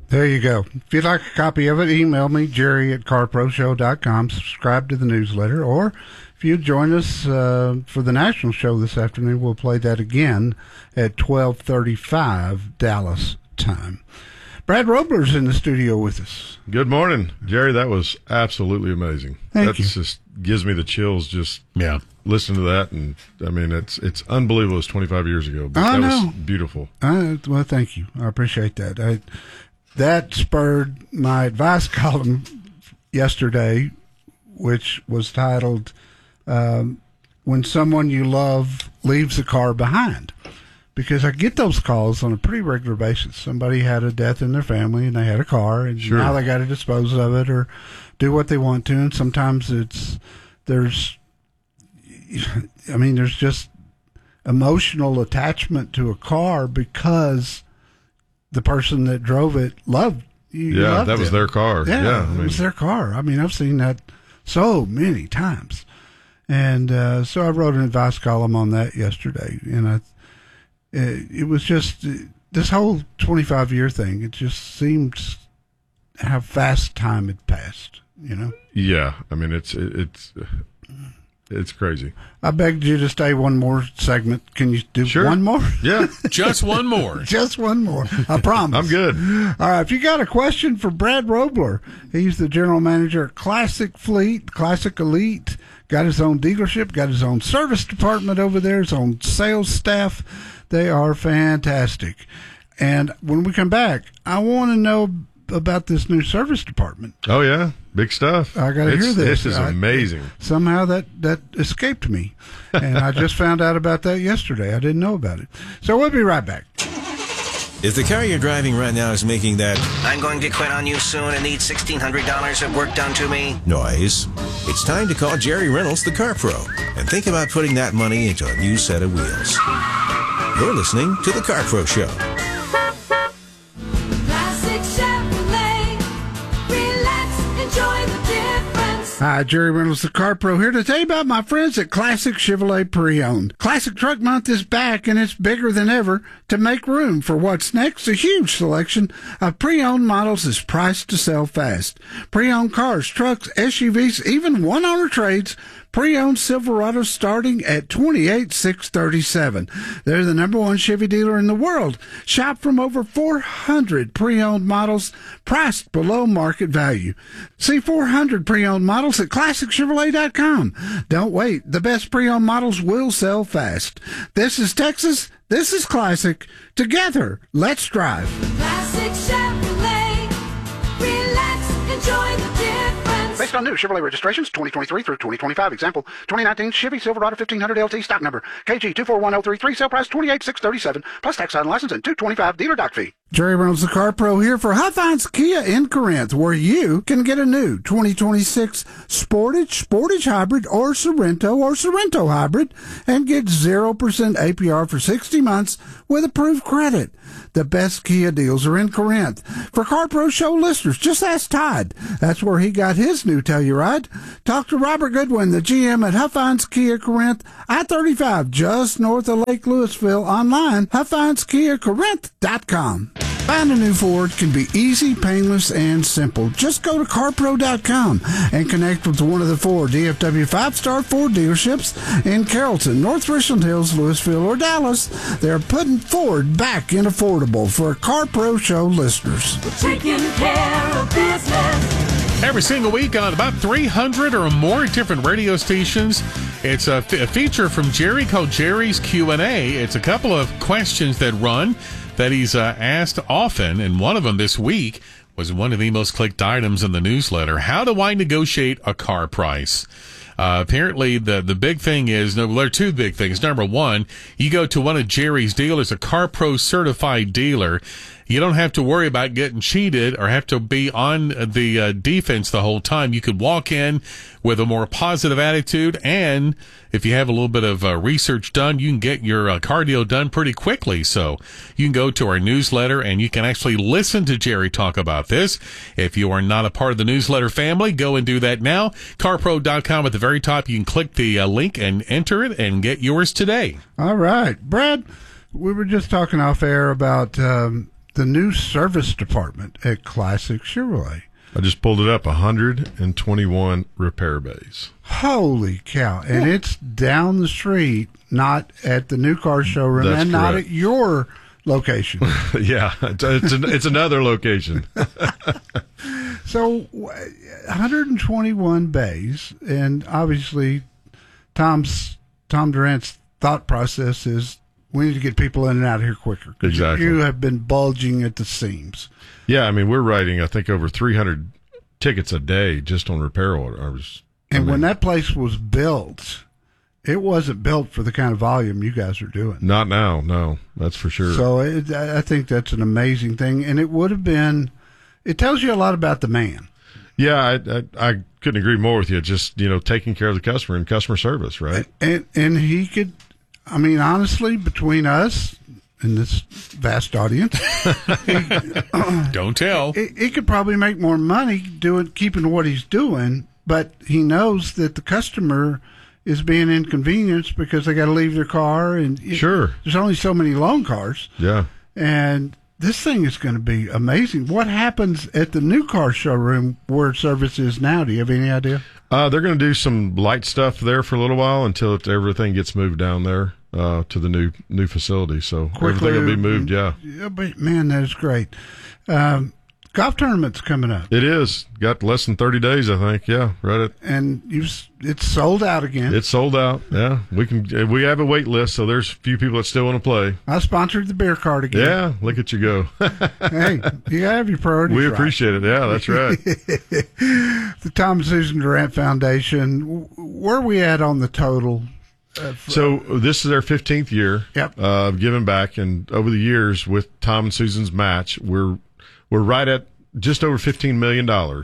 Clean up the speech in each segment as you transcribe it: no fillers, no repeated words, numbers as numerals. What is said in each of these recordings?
There you go. If you'd like a copy of it, email me, Jerry@CarProShow.com. Subscribe to the newsletter. Or if you join us for the national show this afternoon, we'll play that again at 12:35 Dallas time. Brad Roebler's in the studio with us. Good morning, Jerry. That was absolutely amazing. Thank you. Just gives me the chills just listening to that. And, I mean, it's unbelievable. It was 25 years ago. But that was beautiful. Well, thank you. I appreciate that. That spurred my advice column yesterday, which was titled, When Someone You Love Leaves a Car Behind. Because I get those calls on a pretty regular basis. Somebody had a death in their family and they had a car, and now they got to dispose of it or do what they want to. And sometimes there's just emotional attachment to a car because the person that drove it loved that was their car. Yeah, it was their car. I mean, I've seen that so many times. And so I wrote an advice column on that yesterday. And it was just this whole 25-year thing. It just seemed how fast time had passed, you know? Yeah. I mean, it's crazy. I begged you to stay one more segment. Can you do one more? Yeah. Just one more. Just one more. I promise. I'm good. All right. If you got a question for Brad Roebler, he's the general manager at Classic Fleet, Classic Elite. Got his own dealership, got his own service department over there, his own sales staff. They are fantastic. And when we come back, I want to know about this new service department. Oh, yeah. Big stuff. I got to hear this. This is amazing. Somehow that escaped me. And I just found out about that yesterday. I didn't know about it. So we'll be right back. If the car you're driving right now is making that "I'm going to quit on you soon and need $1,600 of work done to me" noise, it's time to call Jerry Reynolds, the Car Pro, and think about putting that money into a new set of wheels. You're listening to The Car Pro Show. Classic Chevrolet. Relax, enjoy the difference. Hi, Jerry Reynolds, the Car Pro, here to tell you about my friends at Classic Chevrolet Pre-Owned. Classic Truck Month is back, and it's bigger than ever. To make room for what's next, a huge selection of pre-owned models is priced to sell fast. Pre-owned cars, trucks, SUVs, even one-owner trades. Pre-owned Silverados starting at $28,637. They're the #1 Chevy dealer in the world. Shop from over 400 pre-owned models priced below market value. See 400 pre-owned models at ClassicChevrolet.com. Don't wait. The best pre-owned models will sell fast. This is Texas. This is Classic. Together, let's drive. Classic Chevrolet. Relax, enjoy the difference. Based on new Chevrolet registrations, 2023 through 2025. Example, 2019 Chevy Silverado 1500 LT stock number, KG 241033, sale price $28,637, plus tax on license and $225 dealer dock fee. Jerry Reynolds, the Car Pro, here for Huffines Kia in Corinth, where you can get a new 2026 Sportage Hybrid, or Sorrento Hybrid, and get 0% APR for 60 months with approved credit. The best Kia deals are in Corinth. For Car Pro Show listeners, just ask Todd. That's where he got his new Telluride. Talk to Robert Goodwin, the GM at Huffines Kia Corinth, I-35, just north of Lake Louisville. Online, HuffinesKiaCorinth.com. Buying a new Ford can be easy, painless, and simple. Just go to CarPro.com and connect with one of the 4 DFW 5-star Ford dealerships in Carrollton, North Richland Hills, Louisville, or Dallas. They're putting Ford back in affordable for Car Pro Show listeners. Taking care of business. Every single week on about 300 or more different radio stations, it's a feature from Jerry called Jerry's Q&A. It's a couple of questions that run that he's asked often, and one of them this week was one of the most clicked items in the newsletter. How do I negotiate a car price? Apparently, the big thing is, there are two big things. Number one, you go to one of Jerry's dealers, a Car Pro certified dealer. You don't have to worry about getting cheated or have to be on the defense the whole time. You could walk in with a more positive attitude, and if you have a little bit of research done, you can get your car deal done pretty quickly. So you can go to our newsletter, and you can actually listen to Jerry talk about this. If you are not a part of the newsletter family, go and do that now. CarPro.com at the very top. You can click the link and enter it and get yours today. All right. Brad, we were just talking off air about the new service department at Classic Chevrolet. I just pulled it up, 121 repair bays. Holy cow. And it's down the street, not at the new car showroom. That's and not correct. at your location. Yeah, it's another location. So 121 bays, and obviously Tom Durant's thought process is we need to get people in and out of here quicker. 'Cause Exactly. You have been bulging at the seams. Yeah, I mean, we're writing, I think, over 300 tickets a day just on repair orders. And when that place was built, it wasn't built for the kind of volume you guys are doing. Not now, no, that's for sure. So I think that's an amazing thing. And it would have been, it tells you a lot about the man. Yeah, I couldn't agree more with you. Just, taking care of the customer and customer service, right? And he could, I mean, honestly, between us and this vast audience, Don't tell. he could probably make more money keeping what he's doing, but he knows that the customer is being inconvenienced because they got to leave their car, and Sure. there's only so many loan cars, Yeah. and this thing is going to be amazing. What happens at the new car showroom where service is now? Do you have any idea? They're going to do some light stuff there for a little while until everything gets moved down there to the new facility. So everything will be moved, yeah. Yeah, but man, that is great. Golf tournament's coming up, It is. Got less than 30 days, I think. Yeah, right. and it's sold out again. It's sold out. Yeah, we have a wait list, so there's a few people that still want to play. I sponsored the beer cart again. Yeah, look at you go. Hey, you gotta have your priorities We right. appreciate it. Yeah, that's right. The Tom and Susan Durant Foundation. Where are we at on the total? So this is our 15th year Yep. of giving back, and over the years with Tom and Susan's match, we're right at just over $15 million.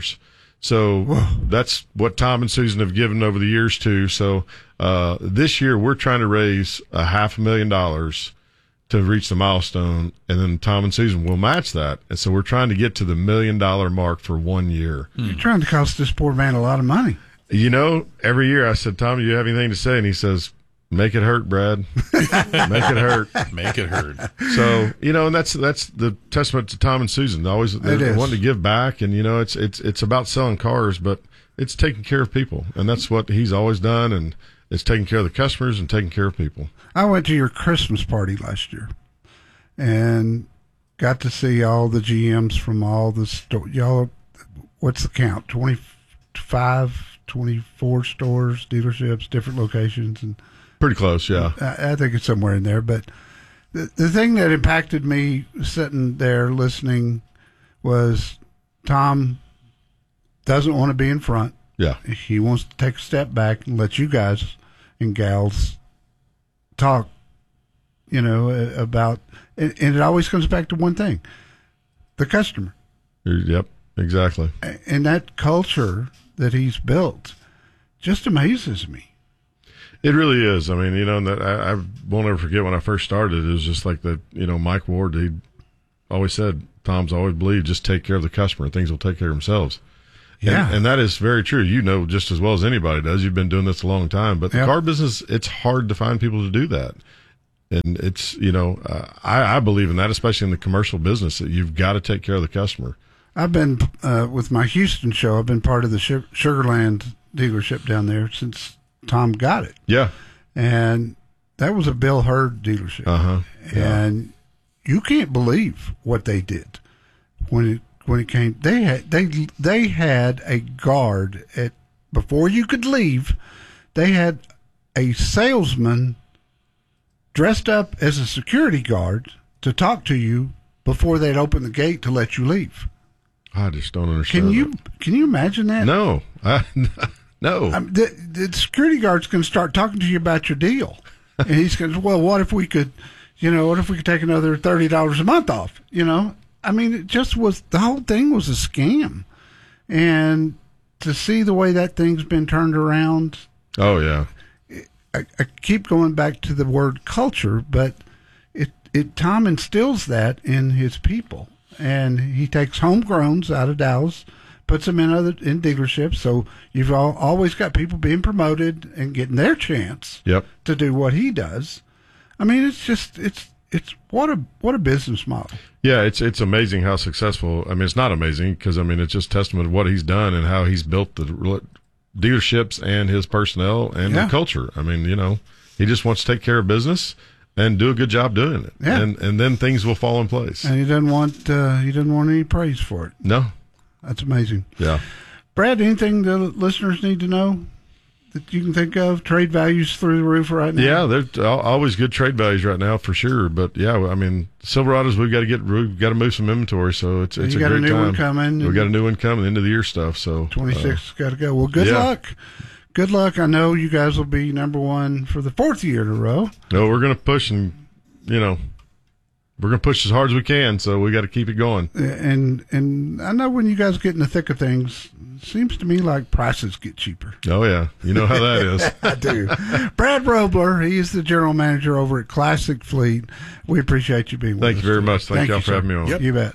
So that's what Tom and Susan have given over the years too. So this year we're trying to raise $500,000 to reach the milestone, and then Tom and Susan will match that. And so we're trying to get to the $1 million mark for 1 year. You're trying to cost this poor man a lot of money. Every year I said, Tom, do you have anything to say? And he says, make it hurt, Brad. Make it hurt. Make it hurt. So, and that's the testament to Tom and Susan. They is. wanting to give back, and it's about selling cars, but it's taking care of people, and that's what he's always done, and it's taking care of the customers and taking care of people. I went to your Christmas party last year and got to see all the GMs from all the y'all. What's the count? 25, 24 stores, dealerships, different locations, and Pretty close, yeah. I think it's somewhere in there. But the thing that impacted me sitting there listening was Tom doesn't want to be in front. Yeah. He wants to take a step back and let you guys and gals talk, about, and it always comes back to one thing, the customer. Yep, exactly. And that culture that he's built just amazes me. It really is. I mean, and that I won't ever forget when I first started. It was just like that. Mike Ward, he always said, Tom's always believed, just take care of the customer, things will take care of themselves. Yeah, and that is very true. Just as well as anybody does. You've been doing this a long time, but the car business, it's hard to find people to do that. And it's I believe in that, especially in the commercial business, that you've got to take care of the customer. I've been with my Houston show. I've been part of the Sugarland dealership down there since Tom got it. Yeah. And that was a Bill Hurd dealership. Uh-huh. Yeah. And you can't believe what they did when it came. They had a guard before you could leave. They had a salesman dressed up as a security guard to talk to you before they'd open the gate to let you leave. I just don't understand. Can you imagine that? No. No. The security guard's going to start talking to you about your deal, and he's going to, well, what if we could take another $30 a month off? I mean, it just was, the whole thing was a scam, and to see the way that thing's been turned around. Oh yeah. I keep going back to the word culture, but Tom instills that in his people, and he takes homegrowns out of Dallas, puts them in dealerships. So you've always got people being promoted and getting their chance Yep. to do what he does. I mean, it's it's what a business model. Yeah, it's amazing how successful. I mean, it's not amazing because, I mean, it's just testament to what he's done and how he's built the dealerships and his personnel and the culture. I mean, he just wants to take care of business and do a good job doing it. Yeah. And then things will fall in place. And he didn't want any praise for it. No. That's amazing. Yeah. Brad, anything the listeners need to know that you can think of? Trade values through the roof right now? Yeah, there's always good trade values right now for sure. But yeah, I mean, Silverados, we've got to move some inventory. So it's a great time. You got a new one coming. We got a new one coming, end of the year stuff. So 26 got to go. Well, good luck. Good luck. I know you guys will be number one for the 4th year in a row. No, we're going to push and we're going to push as hard as we can, so we got to keep it going. And I know when you guys get in the thick of things, it seems to me like prices get cheaper. Oh, yeah. You know how that is. I do. Brad Robler, he is the general manager over at Classic Fleet. We appreciate you being with us. Thank you very much. Thank y'all for having me on. Yep. You bet.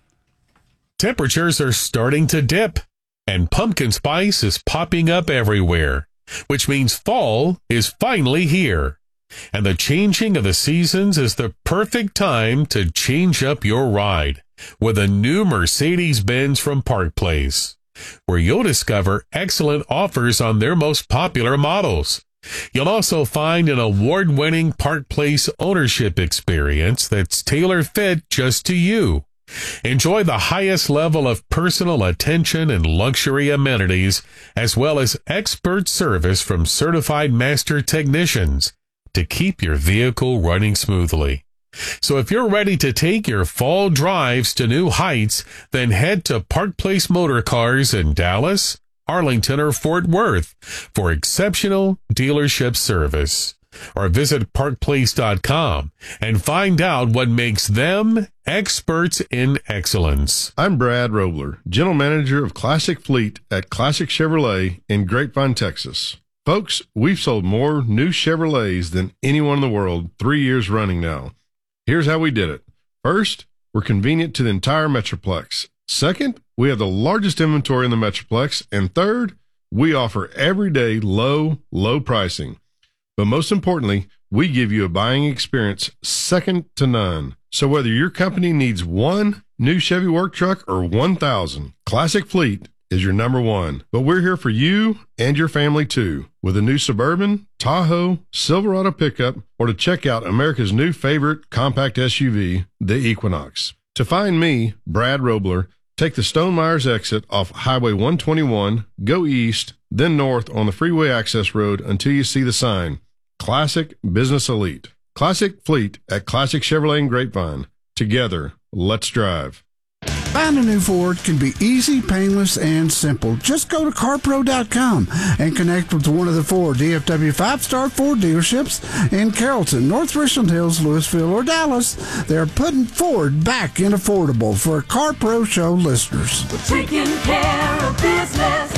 Temperatures are starting to dip, and pumpkin spice is popping up everywhere, which means fall is finally here. And the changing of the seasons is the perfect time to change up your ride with a new Mercedes-Benz from Park Place, where you'll discover excellent offers on their most popular models. You'll also find an award-winning Park Place ownership experience that's tailor-fit just to you. Enjoy the highest level of personal attention and luxury amenities, as well as expert service from certified master technicians to keep your vehicle running smoothly. So if you're ready to take your fall drives to new heights, then head to Park Place Motor Cars in Dallas, Arlington, or Fort Worth for exceptional dealership service. Or visit parkplace.com and find out what makes them experts in excellence. I'm Brad Robler, General Manager of Classic Fleet at Classic Chevrolet in Grapevine, Texas. Folks, we've sold more new Chevrolets than anyone in the world 3 years running now. Here's how we did it. First, we're convenient to the entire Metroplex. Second, we have the largest inventory in the Metroplex. And third, we offer everyday low pricing. But most importantly, we give you a buying experience second to none. So whether your company needs one new Chevy work truck or 1,000, Classic Fleet is your number one. But we're here for you and your family too, with a new Suburban, Tahoe, Silverado pickup, or to check out America's new favorite compact SUV, the Equinox. To find me, Brad Robler, take the Stone Myers exit off Highway 121, go east, then north on the freeway access road until you see the sign, Classic Business Elite. Classic Fleet at Classic Chevrolet and Grapevine. Together, let's drive. Buying a new Ford can be easy, painless, and simple. Just go to carpro.com and connect with one of the 4 DFW 5-star Ford dealerships in Carrollton, North Richland Hills, Louisville, or Dallas. They're putting Ford back in affordable for CarPro Show listeners. We're taking care of business.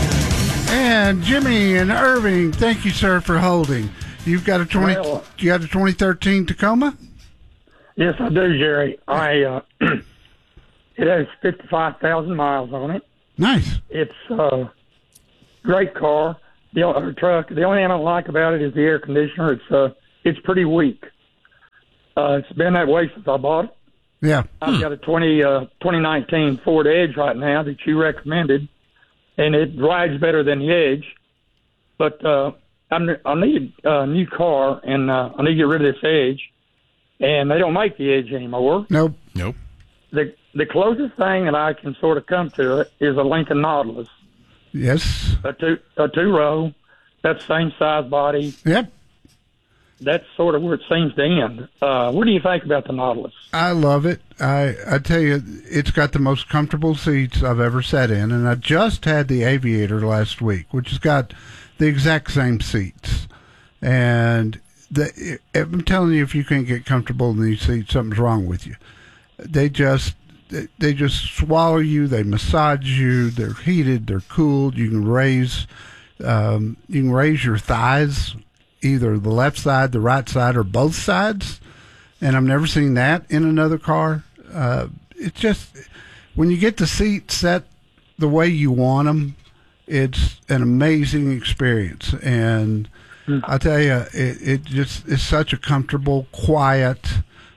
And Jimmy and Irving, thank you, sir, for holding. You've got a 2013 Tacoma? Yes, I do, Jerry. It has 55,000 miles on it. Nice. It's a great car. Truck. The only thing I don't like about it is the air conditioner. It's pretty weak. It's been that way since I bought it. Yeah. I've got a 2019 Ford Edge right now that you recommended, and it rides better than the Edge. But I need a new car, and I need to get rid of this Edge. And they don't make the Edge anymore. Nope. The closest thing that I can sort of come to it is a Lincoln Nautilus. Yes. A two-row. That's same size body. Yep. That's sort of where it seems to end. What do you think about the Nautilus? I love it. I tell you, it's got the most comfortable seats I've ever sat in, and I just had the Aviator last week, which has got the exact same seats. And I'm telling you, if you can't get comfortable in these seats, something's wrong with you. They just swallow you. They massage you. They're heated. They're cooled. You can raise your thighs, either the left side, the right side, or both sides. And I've never seen that in another car. It's just when you get the seat set the way you want them, it's an amazing experience. And I tell you, it just is such a comfortable, quiet,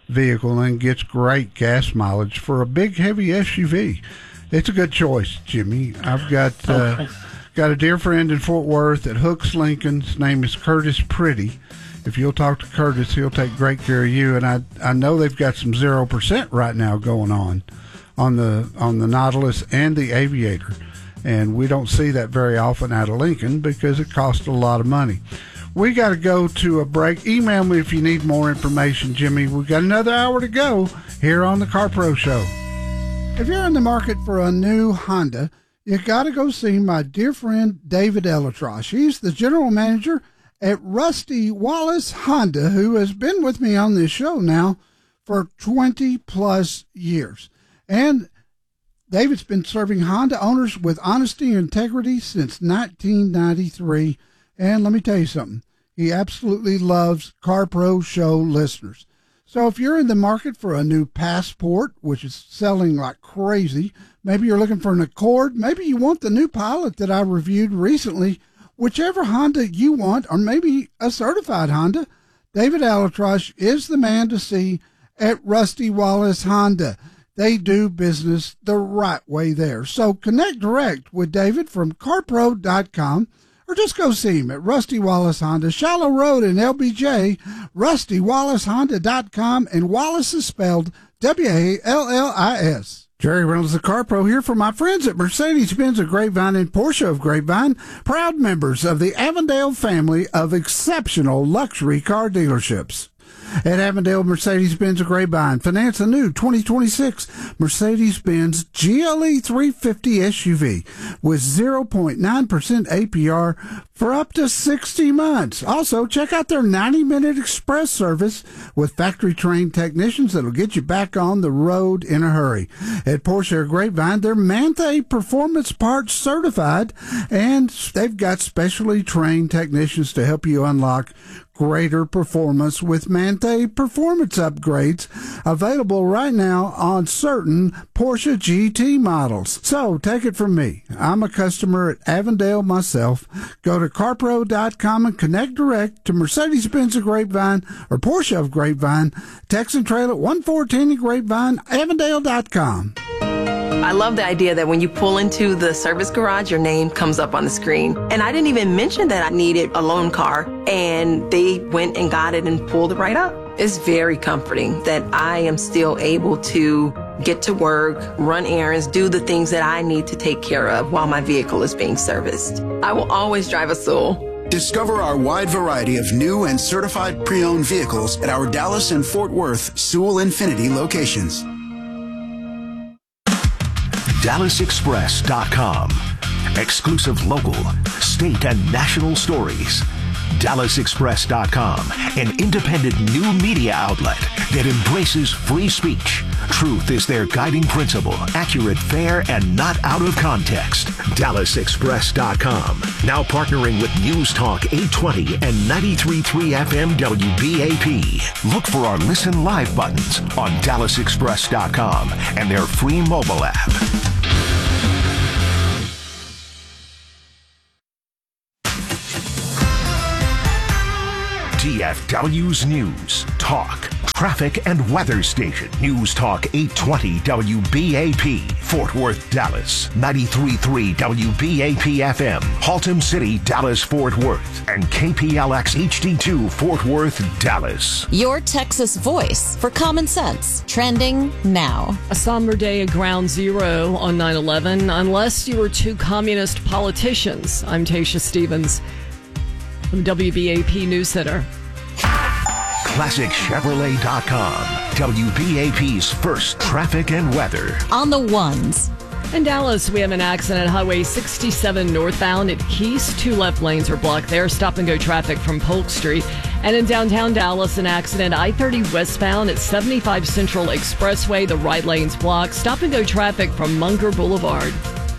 vehicle and gets great gas mileage for a big, heavy SUV. It's a good choice, Jimmy. I've got a dear friend in Fort Worth that hooks Lincoln. His name is Curtis Pretty. If you'll talk to Curtis, he'll take great care of you. And I know they've got some 0% right now going on the Nautilus and the Aviator. And we don't see that very often out of Lincoln because it costs a lot of money. We got to go to a break. Email me if you need more information, Jimmy. We've got another hour to go here on the Car Pro Show. If you're in the market for a new Honda, you got to go see my dear friend David Elatrosh. He's the general manager at Rusty Wallace Honda, who has been with me on this show now for 20 plus years. And David's been serving Honda owners with honesty and integrity since 1993. And let me tell you something. He absolutely loves Car Pro Show listeners. So if you're in the market for a new Passport, which is selling like crazy, maybe you're looking for an Accord, maybe you want the new Pilot that I reviewed recently, whichever Honda you want, or maybe a certified Honda, David Elatrosh is the man to see at Rusty Wallace Honda. They do business the right way there. So connect direct with David from carpro.com. Or just go see him at Rusty Wallace Honda, Shallow Road in LBJ, rustywallacehonda.com, and Wallace is spelled Wallis. Jerry Reynolds, the Car Pro, here for my friends at Mercedes-Benz of Grapevine and Porsche of Grapevine, proud members of the Avondale family of exceptional luxury car dealerships. At Avondale Mercedes-Benz of Grapevine, finance a new 2026 Mercedes-Benz GLE 350 SUV with 0.9% APR for up to 60 months. Also, check out their 90-minute express service with factory-trained technicians that'll get you back on the road in a hurry. At Porsche of Grapevine, they're Manthe Performance Parts certified, and they've got specially trained technicians to help you unlock greater performance with Manthe performance upgrades available right now on certain Porsche GT models. So take it from me. I'm a customer at Avondale myself. Go to carpro.com and connect direct to Mercedes-Benz of Grapevine or Porsche of Grapevine. Text and trail at 1410 in Grapevine, avondale.com. I love the idea that when you pull into the service garage, your name comes up on the screen. And I didn't even mention that I needed a loan car, and they went and got it and pulled it right up. It's very comforting that I am still able to get to work, run errands, do the things that I need to take care of while my vehicle is being serviced. I will always drive a Sewell. Discover our wide variety of new and certified pre-owned vehicles at our Dallas and Fort Worth Sewell Infiniti locations. DallasExpress.com. Exclusive local, state, and national stories. DallasExpress.com, an independent new media outlet that embraces free speech. Truth is their guiding principle, accurate, fair, and not out of context. DallasExpress.com, now partnering with News Talk 820 and 93.3 FM WBAP. Look for our Listen Live buttons on DallasExpress.com and their free mobile app. DFW's News, Talk, Traffic, and Weather Station. News Talk 820 WBAP, Fort Worth, Dallas. 93.3 WBAP FM, Haltom City, Dallas, Fort Worth. And KPLX HD2, Fort Worth, Dallas. Your Texas voice for common sense. Trending now. A somber day at Ground Zero on 9/11, unless you were two communist politicians. I'm Tasha Stevens from WBAP News Center. ClassicChevrolet.com, WBAP's first traffic and weather. On the ones. In Dallas, we have an accident, Highway 67 northbound at Keys. 2 left lanes are blocked there. Stop and go traffic from Polk Street. And in downtown Dallas, an accident, I-30 westbound at 75 Central Expressway. The right lane's blocked. Stop and go traffic from Munger Boulevard.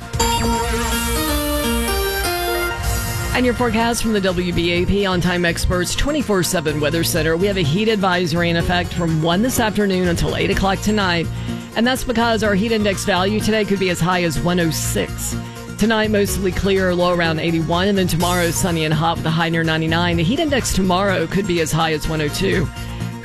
And your forecast from the WBAP On-Time Experts 24/7 Weather Center. We have a heat advisory in effect from 1 this afternoon until 8 o'clock tonight. And that's because our heat index value today could be as high as 106. Tonight, mostly clear, low around 81. And then tomorrow, sunny and hot with a high near 99. The heat index tomorrow could be as high as 102.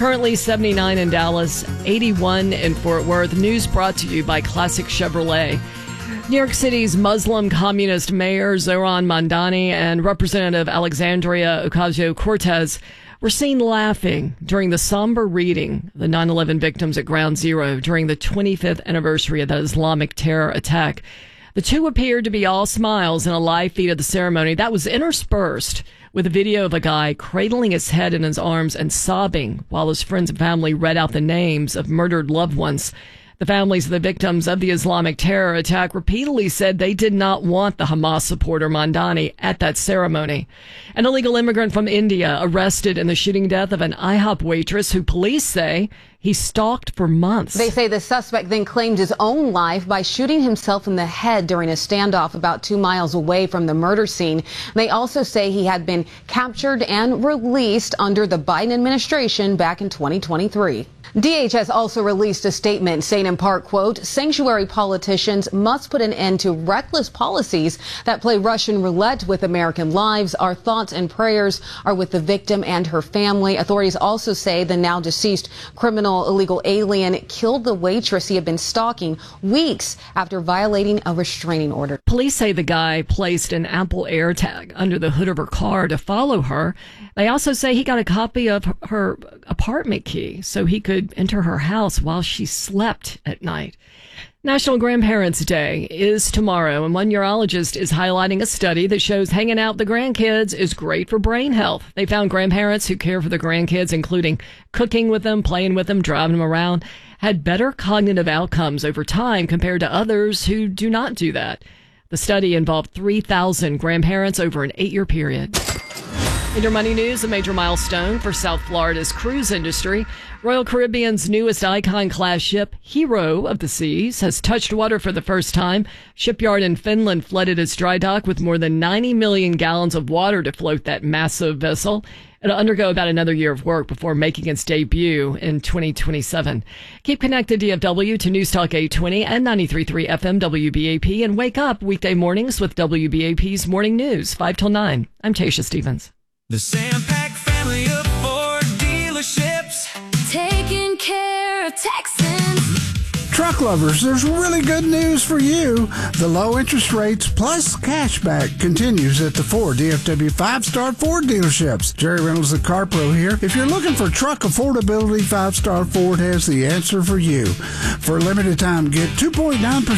Currently 79 in Dallas, 81 in Fort Worth. News brought to you by Classic Chevrolet. New York City's Muslim communist mayor Zohran Mamdani and Representative Alexandria Ocasio-Cortez were seen laughing during the somber reading of the 9/11 victims at Ground Zero during the 25th anniversary of the Islamic terror attack. The two appeared to be all smiles in a live feed of the ceremony that was interspersed with a video of a guy cradling his head in his arms and sobbing while his friends and family read out the names of murdered loved ones. The families of the victims of the Islamic terror attack repeatedly said they did not want the Hamas supporter Mamdani at that ceremony. An illegal immigrant from India arrested in the shooting death of an IHOP waitress who police say he stalked for months. They say the suspect then claimed his own life by shooting himself in the head during a standoff about 2 miles away from the murder scene. They also say he had been captured and released under the Biden administration back in 2023. DHS also released a statement saying in part, quote, sanctuary politicians must put an end to reckless policies that play Russian roulette with American lives. Our thoughts and prayers are with the victim and her family. Authorities also say the now deceased criminal illegal alien killed the waitress he had been stalking weeks after violating a restraining order. Police say the guy placed an Apple AirTag under the hood of her car to follow her. They also say he got a copy of her apartment key so he could enter her house while she slept at night. National Grandparents' Day is tomorrow, and one urologist is highlighting a study that shows hanging out with the grandkids is great for brain health. They found grandparents who care for their grandkids, including cooking with them, playing with them, driving them around, had better cognitive outcomes over time compared to others who do not do that. The study involved 3,000 grandparents over an 8-year period. In your money news, a major milestone for South Florida's cruise industry. Royal Caribbean's newest Icon-class ship, Hero of the Seas, has touched water for the first time. Shipyard in Finland flooded its dry dock with more than 90 million gallons of water to float that massive vessel. It'll undergo about another year of work before making its debut in 2027. Keep connected, DFW, to News Talk 820 and 93.3 FM WBAP, and wake up weekday mornings with WBAP's Morning News, 5 till 9. I'm Tasha Stevens. The Sampac family of Ford dealerships, taking care of Texans. Truck lovers, there's really good news for you. The low interest rates plus cashback continues at the 4 DFW 5-star Ford dealerships. Jerry Reynolds, the Car Pro here. If you're looking for truck affordability, 5-star Ford has the answer for you. For a limited time, get 2.9%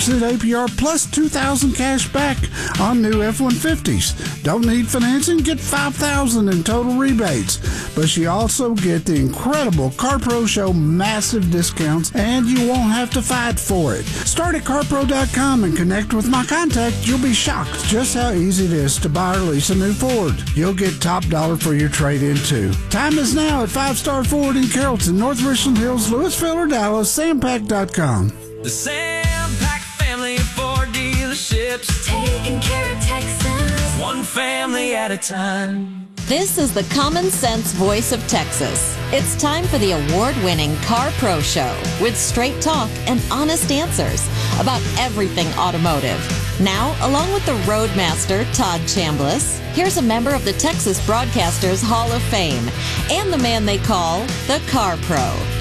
APR plus $2,000 cash back on new F-150s. Don't need financing? Get $5,000 in total rebates. But you also get the incredible Car Pro Show massive discounts, and you won't have to fight for it. Start at carpro.com and connect with my contact. You'll be shocked just how easy it is to buy or lease a new Ford. You'll get top dollar for your trade-in too. Time is now at 5-star Ford in Carrollton, North Richland Hills, Louisville, or Dallas. Sampac.com. The Sampac family of Ford dealerships, taking care of Texans, one family at a time. This is the common sense voice of Texas. It's time for the award-winning Car Pro Show with straight talk and honest answers about everything automotive. Now, along with the Roadmaster, Todd Chambliss, here's a member of the Texas Broadcasters Hall of Fame and the man they call the Car Pro,